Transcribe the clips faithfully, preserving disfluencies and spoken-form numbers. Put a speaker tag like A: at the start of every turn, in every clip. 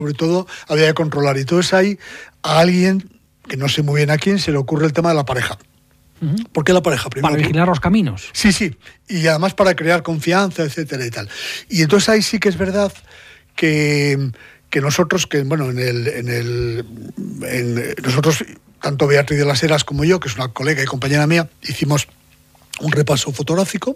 A: sobre todo había que controlar. Y entonces hay a alguien, que no sé muy bien a quién, se le ocurre el tema de la pareja.
B: Uh-huh.
A: ¿Por qué la pareja? Primero,
B: para vigilar los caminos.
A: Sí, sí, y además para crear confianza, etcétera y tal. Y entonces ahí sí que es verdad que, que nosotros, que bueno, en el, en el en, nosotros, tanto Beatriz de las Heras como yo, que es una colega y compañera mía, hicimos un repaso fotográfico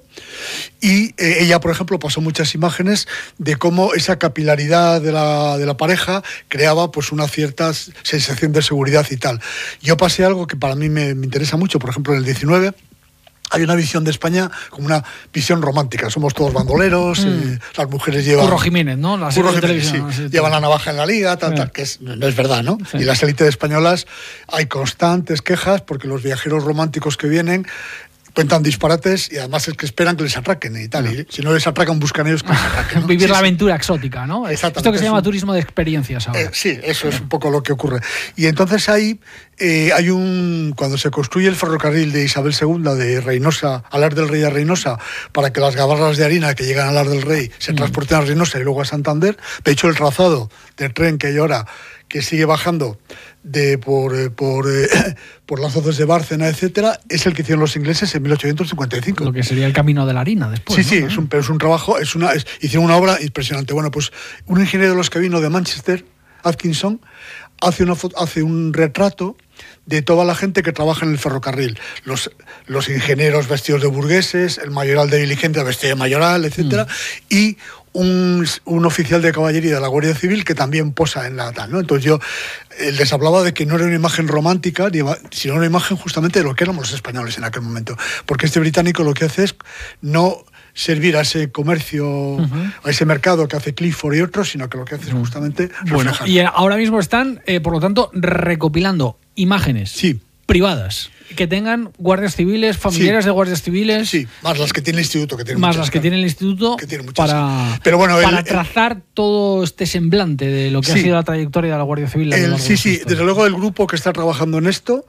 A: y eh, ella, por ejemplo, pasó muchas imágenes de cómo esa capilaridad de la, de la pareja creaba pues una cierta sensación de seguridad y tal. Yo pasé algo que para mí me, me interesa mucho, por ejemplo, en el diecinueve hay una visión de España como una visión romántica. Somos todos bandoleros, mm. eh, las mujeres llevan...
B: Curro Jiménez, ¿no? La
A: Curro Jiménez, sí. sí llevan la navaja en la liga, tal, sí. tal, que es, no es verdad, ¿no? Sí. Y las élites españolas hay constantes quejas porque los viajeros románticos que vienen cuentan disparates y además es que esperan que les atraquen y tal. No. Y si no les atracan, buscan ellos que les atraquen, ¿no?
B: Vivir
A: sí,
B: la
A: sí.
B: aventura exótica, ¿no? Esto que se llama turismo de experiencias ahora.
A: Eh, sí, eso es un poco lo que ocurre. Y entonces ahí eh, hay un... Cuando se construye el ferrocarril de Isabel segunda de Reynosa, Alar del Rey a Reynosa, para que las gabarras de harina que llegan a Alar del Rey se mm. transporten a Reynosa y luego a Santander, de hecho el trazado del tren que hay ahora, que sigue bajando de por, por, eh, por las hoces de Bárcena, etcétera, es el que hicieron los ingleses en mil ochocientos cincuenta y cinco.
B: Lo que sería el camino de la harina después.
A: Sí,
B: ¿no?
A: sí, es un, pero es un trabajo, es una, es, hicieron una obra impresionante. Bueno, pues un ingeniero de los que vino de Manchester, Atkinson, hace, una, hace un retrato de toda la gente que trabaja en el ferrocarril. Los, los ingenieros vestidos de burgueses, el mayoral de diligencia vestido de mayoral, etcétera, mm. y Un, un oficial de caballería de la Guardia Civil que también posa en la tal, ¿no? Entonces yo les hablaba de que no era una imagen romántica, sino una imagen justamente de lo que éramos los españoles en aquel momento. Porque este británico lo que hace es no servir a ese comercio, uh-huh. a ese mercado que hace Clifford y otros, sino que lo que hace es justamente
B: bueno,
A: reflejar.
B: Y ahora mismo están, eh, por lo tanto, recopilando imágenes
A: sí.
B: privadas que tengan guardias civiles, familiares sí. de guardias civiles.
A: Sí, más las que tiene el instituto. Que tiene
B: más
A: muchas,
B: las que
A: claro.
B: tiene el instituto
A: que tiene muchas,
B: para,
A: sí. Pero bueno,
B: para
A: el,
B: trazar el, todo este semblante de lo que sí. ha sido la trayectoria de la Guardia Civil.
A: El, sí, sí, desde luego el grupo que está trabajando en esto,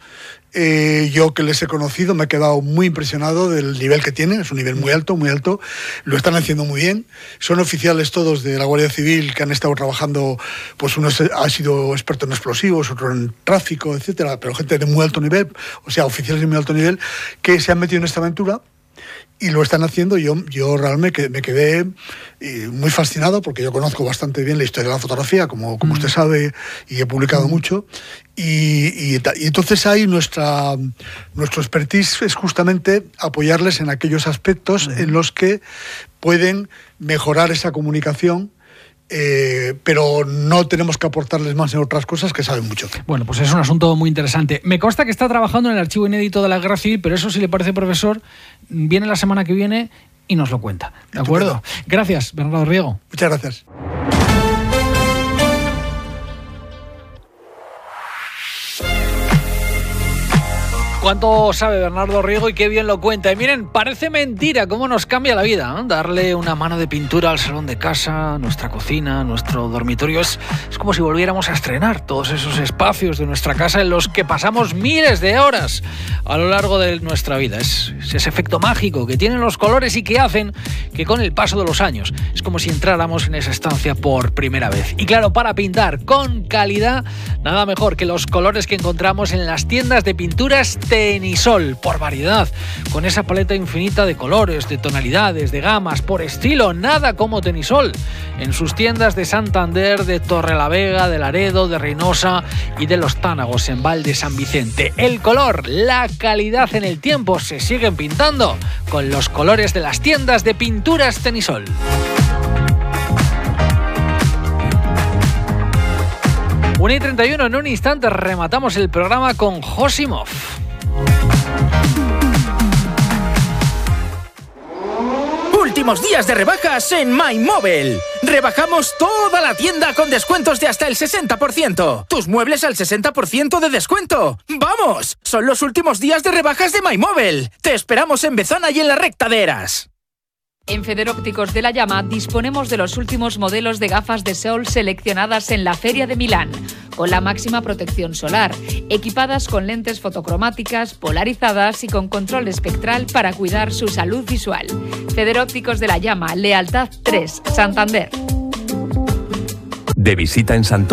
A: eh, yo que les he conocido me he quedado muy impresionado del nivel que tienen, es un nivel muy alto, muy alto, lo están haciendo muy bien, son oficiales todos de la Guardia Civil que han estado trabajando, pues uno ha sido experto en explosivos, otro en tráfico, etcétera, pero gente de muy alto nivel, o sea, oficiales de muy alto nivel, que se han metido en esta aventura y lo están haciendo. Yo, yo realmente me quedé muy fascinado porque yo conozco bastante bien la historia de la fotografía, como, como mm. usted sabe, y he publicado mm. mucho. Y, y, y entonces ahí nuestra, nuestro expertise es justamente apoyarles en aquellos aspectos mm. en los que pueden mejorar esa comunicación. Eh, pero no tenemos que aportarles más en otras cosas que saben mucho.
B: Bueno, pues es un asunto muy interesante. Me consta que está trabajando en el archivo inédito de la Guerra Civil, pero eso, si le parece, profesor, viene la semana que viene y nos lo cuenta. ¿De acuerdo? Gracias, Bernardo Riego.
A: Muchas gracias.
B: ¿Cuánto sabe Bernardo Riego y qué bien lo cuenta? Y miren, parece mentira cómo nos cambia la vida, ¿eh? Darle una mano de pintura al salón de casa, nuestra cocina, nuestro dormitorio. Es, es como si volviéramos a estrenar todos esos espacios de nuestra casa en los que pasamos miles de horas a lo largo de nuestra vida. Es, es ese efecto mágico que tienen los colores y que hacen que con el paso de los años es como si entráramos en esa estancia por primera vez. Y claro, para pintar con calidad, nada mejor que los colores que encontramos en las tiendas de pinturas Tenisol, por variedad, con esa paleta infinita de colores, de tonalidades, de gamas, por estilo, nada como Tenisol. En sus tiendas de Santander, de Torrelavega, de Laredo, de Reynosa y de Los Tánagos en Val de San Vicente. El color, la calidad en el tiempo se siguen pintando con los colores de las tiendas de pinturas Tenisol. una y treinta y uno, en un instante rematamos el programa con Josimov.
C: Últimos días de rebajas en MyMobile. Rebajamos toda la tienda con descuentos de hasta el sesenta por ciento. Tus muebles al sesenta por ciento de descuento. ¡Vamos! Son los últimos días de rebajas de MyMobile. Te esperamos en Bezana y en la Recta de Eras.
D: En Federópticos de la Llama disponemos de los últimos modelos de gafas de sol seleccionadas en la Feria de Milán, con la máxima protección solar, equipadas con lentes fotocromáticas, polarizadas y con control espectral para cuidar su salud visual. Federópticos de la Llama, Lealtad tres, Santander.
E: De visita en Santo